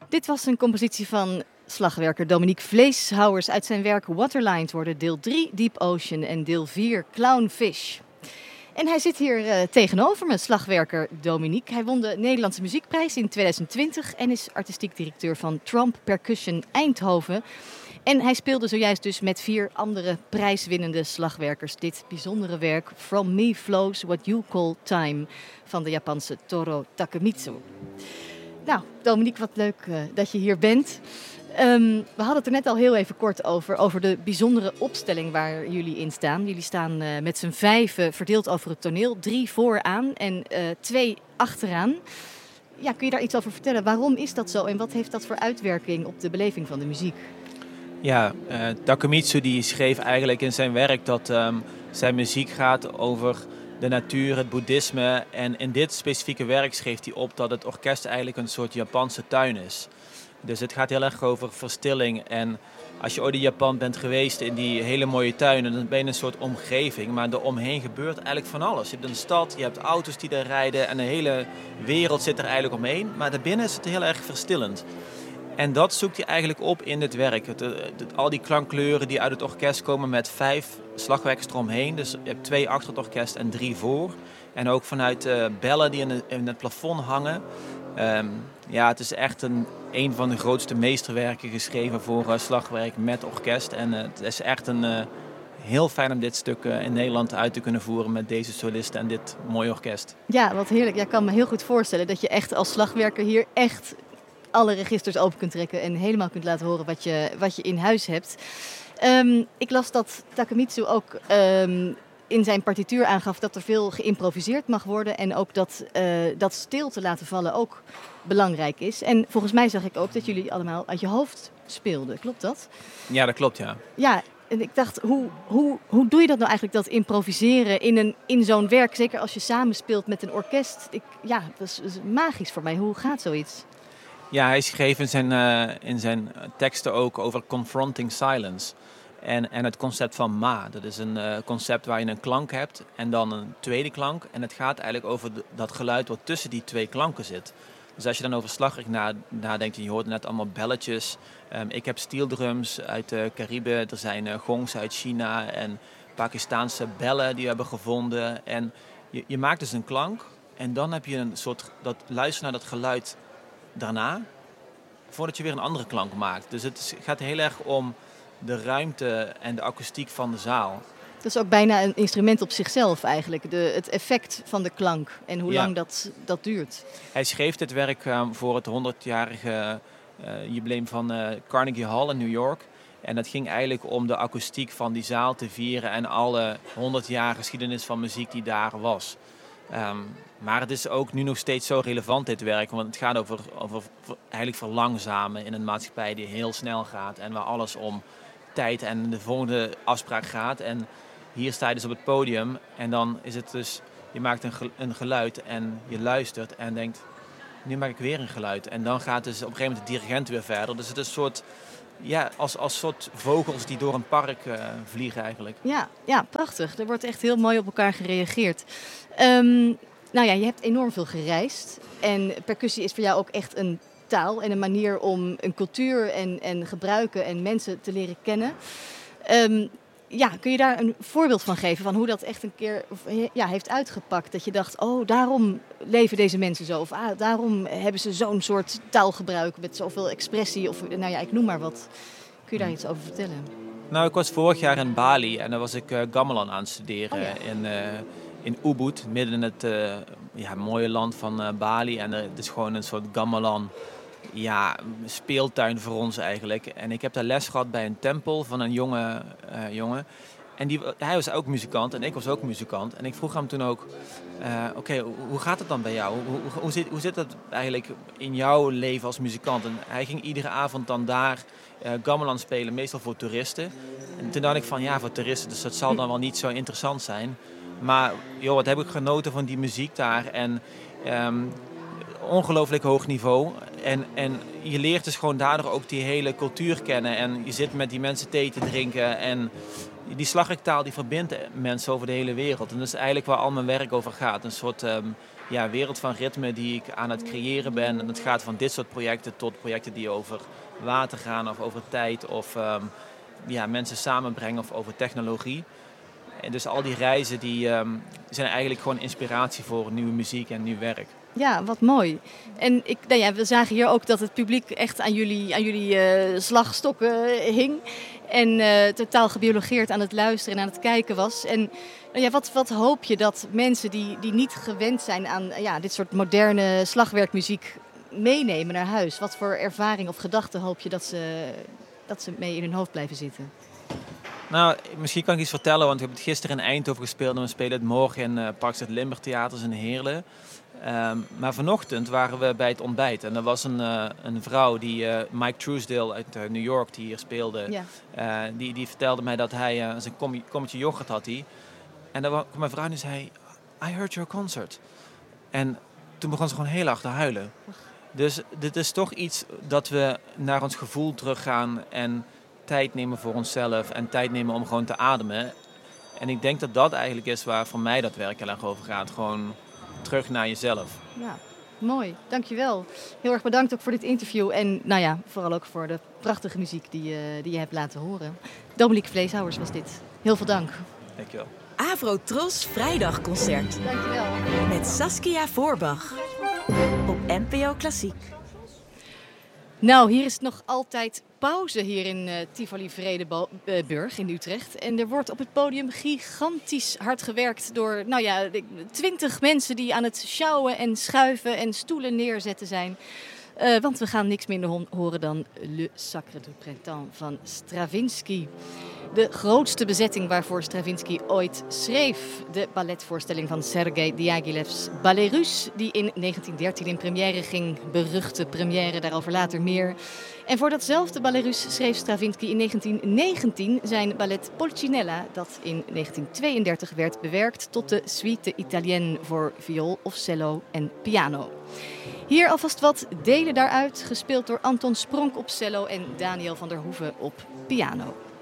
Dit was een compositie van slagwerker Dominique Vleeshouwers uit zijn werk Waterline. Worden deel 3 Deep Ocean en deel 4 Clownfish. En hij zit hier tegenover me, slagwerker Dominique. Hij won de Nederlandse Muziekprijs in 2020 en is artistiek directeur van Trump Percussion Eindhoven. En hij speelde zojuist dus met 4 andere prijswinnende slagwerkers dit bijzondere werk From Me Flows What You Call Time van de Japanse Toro Takemitsu. Nou, Dominique, wat leuk dat je hier bent. We hadden het er net al heel even kort over de bijzondere opstelling waar jullie in staan. Jullie staan met z'n 5 verdeeld over het toneel, 3 vooraan en 2 achteraan. Ja, kun je daar iets over vertellen? Waarom is dat zo en wat heeft dat voor uitwerking op de beleving van de muziek? Ja, Takemitsu die schreef eigenlijk in zijn werk dat zijn muziek gaat over de natuur, het boeddhisme. En in dit specifieke werk schreef hij op dat het orkest eigenlijk een soort Japanse tuin is. Dus het gaat heel erg over verstilling. En als je ooit in Japan bent geweest in die hele mooie tuinen, dan ben je een soort omgeving. Maar eromheen gebeurt eigenlijk van alles. Je hebt een stad, je hebt auto's die daar rijden en de hele wereld zit er eigenlijk omheen. Maar daarbinnen is het heel erg verstillend. En dat zoekt hij eigenlijk op in dit werk. Al die klankkleuren die uit het orkest komen met 5 slagwerkers eromheen. Dus je hebt 2 achter het orkest en 3 voor. En ook vanuit bellen die in het plafond hangen. Ja, het is echt een van de grootste meesterwerken geschreven voor slagwerk met orkest. En het is echt heel fijn om dit stuk in Nederland uit te kunnen voeren met deze solisten en dit mooie orkest. Ja, wat heerlijk. Ja, ik kan me heel goed voorstellen dat je echt als slagwerker hier echt alle registers open kunt trekken en helemaal kunt laten horen wat je in huis hebt. Ik las dat Takemitsu ook in zijn partituur aangaf dat er veel geïmproviseerd mag worden en ook dat stil te laten vallen ook belangrijk is. En volgens mij zag ik ook dat jullie allemaal uit je hoofd speelden. Klopt dat? Ja, dat klopt, ja. Ja, en ik dacht, hoe doe je dat nou eigenlijk, dat improviseren in zo'n werk? Zeker als je samenspeelt met een orkest. Dat is magisch voor mij. Hoe gaat zoiets? Ja, hij schreef in zijn teksten ook over confronting silence. En het concept van ma. Dat is een concept waar je een klank hebt en dan een tweede klank. En het gaat eigenlijk over dat geluid wat tussen die 2 klanken zit. Dus als je dan over slagwerk nadenkt, en je hoort net allemaal belletjes. Ik heb steeldrums uit de Cariben. Er zijn gongs uit China en Pakistaanse bellen die we hebben gevonden. En je maakt dus een klank en dan heb je een soort luisteren naar dat geluid daarna, voordat je weer een andere klank maakt. Dus het gaat heel erg om de ruimte en de akoestiek van de zaal. Dat is ook bijna een instrument op zichzelf eigenlijk. Het effect van de klank en hoe lang dat duurt. Hij schreef dit werk voor het 100-jarige jubileum van Carnegie Hall in New York. En dat ging eigenlijk om de akoestiek van die zaal te vieren en alle 100 jaar geschiedenis van muziek die daar was. Maar het is ook nu nog steeds zo relevant, dit werk. Want het gaat over eigenlijk verlangzamen in een maatschappij die heel snel gaat. En waar alles om tijd en de volgende afspraak gaat. En hier sta je dus op het podium. En dan is het dus, je maakt een geluid en je luistert en denkt, nu maak ik weer een geluid. En dan gaat dus op een gegeven moment de dirigent weer verder. Dus het is een soort, ja, als soort vogels die door een park vliegen eigenlijk. Ja, prachtig. Er wordt echt heel mooi op elkaar gereageerd. Nou ja, je hebt enorm veel gereisd. En percussie is voor jou ook echt een taal en een manier om een cultuur en gebruiken en mensen te leren kennen. Kun je daar een voorbeeld van geven van hoe dat echt een keer heeft uitgepakt? Dat je dacht, oh, daarom leven deze mensen zo. Of daarom hebben ze zo'n soort taalgebruik met zoveel expressie. Of ik noem maar wat. Kun je daar iets over vertellen? Nou, ik was vorig jaar in Bali en daar was ik gamelan aan het studeren in Ubud, midden in het mooie land van Bali. En het is gewoon een soort gamelan speeltuin voor ons eigenlijk. En ik heb daar les gehad bij een tempel van een jongen. En hij was ook muzikant en ik was ook muzikant. En ik vroeg hem toen ook, hoe gaat het dan bij jou? Hoe zit het eigenlijk in jouw leven als muzikant? En hij ging iedere avond dan daar gamelan spelen, meestal voor toeristen. En toen dacht ik van, voor toeristen, dus dat zal dan wel niet zo interessant zijn. Maar wat heb ik genoten van die muziek daar. En ongelooflijk hoog niveau. En je leert dus gewoon daardoor ook die hele cultuur kennen. En je zit met die mensen thee te drinken. En die slagwerktaal die verbindt mensen over de hele wereld. En dat is eigenlijk waar al mijn werk over gaat. Een soort wereld van ritme die ik aan het creëren ben. En het gaat van dit soort projecten tot projecten die over water gaan of over tijd of mensen samenbrengen of over technologie. En dus al die reizen die zijn eigenlijk gewoon inspiratie voor nieuwe muziek en nieuw werk. Ja, wat mooi. En we zagen hier ook dat het publiek echt aan jullie slagstokken hing. En totaal gebiologeerd aan het luisteren en aan het kijken was. En wat hoop je dat mensen die niet gewend zijn aan dit soort moderne slagwerkmuziek meenemen naar huis? Wat voor ervaring of gedachten hoop je dat ze mee in hun hoofd blijven zitten? Nou, misschien kan ik iets vertellen, want we hebben het gisteren in Eindhoven gespeeld en we spelen het morgen in Parkstad Limburg Theaters in Heerlen. Maar vanochtend waren we bij het ontbijt en er was een vrouw, Mike Truesdale uit New York, die hier speelde. Ja. Die vertelde mij dat hij zijn kommetje yoghurt had. En dan kwam mijn vrouw en die zei, I heard your concert. En toen begon ze gewoon heel hard te huilen. Dus dit is toch iets dat we naar ons gevoel teruggaan en tijd nemen voor onszelf en tijd nemen om gewoon te ademen. En ik denk dat dat eigenlijk is waar voor mij dat werk heel erg over gaat. Gewoon terug naar jezelf. Ja, mooi. Dankjewel. Heel erg bedankt ook voor dit interview. En vooral ook voor de prachtige muziek die je hebt laten horen. Dominique Vleeshouwers was dit. Heel veel dank. Dankjewel. Avrotros Vrijdagconcert. Dankjewel. Met Saskia Voorbach. Op NPO Klassiek. Nou, hier is het nog altijd pauze hier in Tivoli Vredenburg in Utrecht. En er wordt op het podium gigantisch hard gewerkt door 20 mensen die aan het sjouwen en schuiven en stoelen neerzetten zijn. Want we gaan niks minder horen dan Le Sacre du Printemps van Stravinsky. De grootste bezetting waarvoor Stravinsky ooit schreef. De balletvoorstelling van Sergei Diaghilev's Ballet Russe, die in 1913 in première ging. Beruchte première, daarover later meer. En voor datzelfde Ballet Russe schreef Stravinsky in 1919 zijn ballet Polcinella, dat in 1932 werd bewerkt tot de Suite Italienne voor viool of cello en piano. Hier alvast wat delen daaruit, gespeeld door Anton Spronk op cello en Daniel van der Hoeven op piano.